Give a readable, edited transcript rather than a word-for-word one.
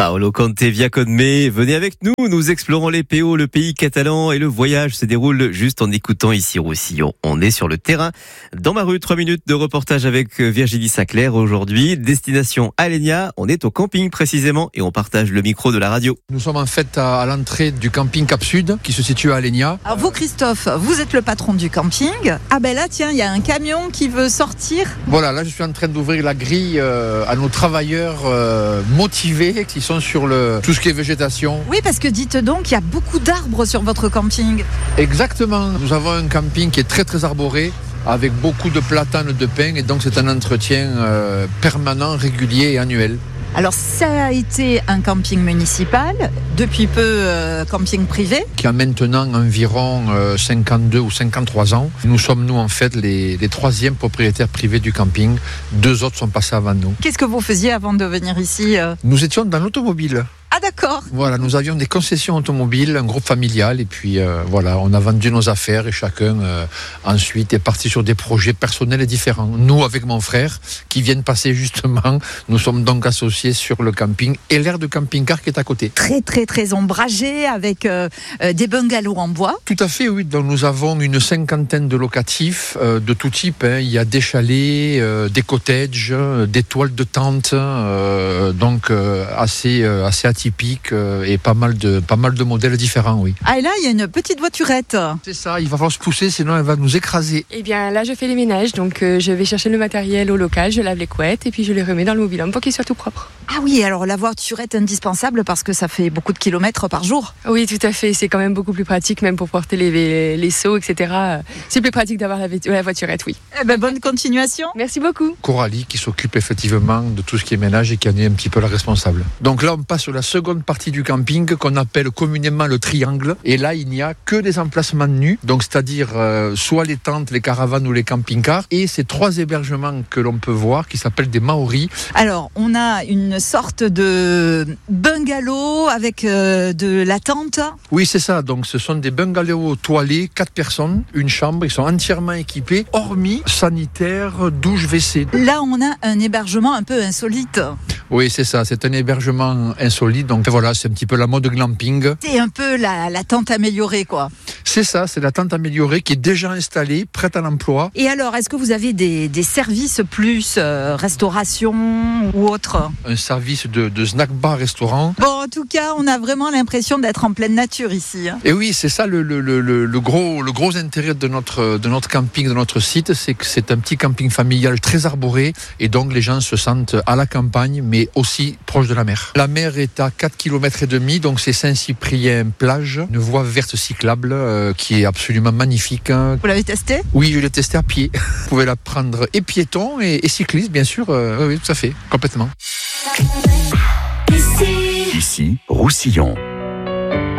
Paolo Conte via Codme. Venez avec nous, nous explorons les PO, le pays catalan, et le voyage se déroule juste en écoutant ici Roussillon. On est sur le terrain. Dans ma rue, 3 minutes de reportage avec Virginie Saclair aujourd'hui. Destination Alenia. On est au camping précisément et on partage le micro de la radio. Nous sommes en fait à l'entrée du camping Cap Sud qui se situe à Alenia. Alors vous, Christophe, vous êtes le patron du camping. Ah ben là, tiens, il y a un camion qui veut sortir. Voilà, là je suis en train d'ouvrir la grille à nos travailleurs motivés qui sont sur tout ce qui est végétation. Oui, parce que dites donc, il y a beaucoup d'arbres sur votre camping. Exactement, nous avons un camping qui est très très arboré, avec beaucoup de platanes, de pins, et donc c'est un entretien permanent, régulier et annuel. Alors ça a été un camping municipal, depuis peu camping privé. Qui a maintenant environ 52 ou 53 ans. Nous sommes en fait les troisièmes propriétaires privés du camping. 2 autres sont passés avant nous. Qu'est-ce que vous faisiez avant de venir ici Nous étions dans l'automobile. Ah d'accord. Voilà, nous avions des concessions automobiles, un groupe familial, et puis voilà, on a vendu nos affaires et chacun ensuite est parti sur des projets personnels et différents. Nous, avec mon frère, qui viennent passer justement, nous sommes donc associés sur le camping et l'aire de camping-car qui est à côté. Très très très ombragé avec des bungalows en bois. Tout à fait, oui. Donc nous avons une 50aine de locatifs de tout type. Il y a des chalets, des cottages, des toiles de tente, donc assez atypiques et pas mal de modèles différents, oui. Ah et là, il y a une petite voiturette. C'est ça, il va falloir se pousser, sinon elle va nous écraser. Eh bien là, je fais les ménages, donc je vais chercher le matériel au local, je lave les couettes et puis je les remets dans le mobil-home pour qu'il soit tout propre. Ah oui, alors la voiturette est indispensable parce que ça fait beaucoup de kilomètres par jour. Oui, tout à fait, c'est quand même beaucoup plus pratique, même pour porter les seaux, etc. C'est plus pratique d'avoir la voiturette, oui. Eh ben, bonne continuation. Merci beaucoup. Coralie qui s'occupe effectivement de tout ce qui est ménage et qui en est un petit peu la responsable. Donc là, on passe sur la seconde partie du camping qu'on appelle communément le triangle. Et là, il n'y a que des emplacements nus, donc c'est-à-dire soit les tentes, les caravanes ou les camping-cars. Et ces 3 hébergements que l'on peut voir qui s'appellent des maoris. Alors, on a une sorte de bungalow avec de la tente. Oui, c'est ça. Donc, ce sont des bungalows toilés, 4 personnes, une chambre. Ils sont entièrement équipés, hormis sanitaire, douche, WC. Là, on a un hébergement un peu insolite. Oui, c'est ça. C'est un hébergement insolite. Donc, voilà, c'est un petit peu la mode glamping. C'est un peu la tente améliorée, quoi. C'est ça, c'est la tente améliorée qui est déjà installée, prête à l'emploi. Et alors, est-ce que vous avez des services plus, restauration ou autre ? Un service de snack bar restaurant. Bon, en tout cas, on a vraiment l'impression d'être en pleine nature ici. Et oui, c'est ça le gros intérêt de notre camping, de notre site, c'est que c'est un petit camping familial très arboré et donc les gens se sentent à la campagne mais aussi proche de la mer. La mer est à 4,5 km, donc c'est Saint-Cyprien-Plage, une voie verte cyclable qui est absolument magnifique. Vous l'avez testé ? Oui, je l'ai testé à pied. Vous pouvez la prendre et piéton et cycliste, bien sûr. Oui, tout à fait, complètement. Ici, Roussillon.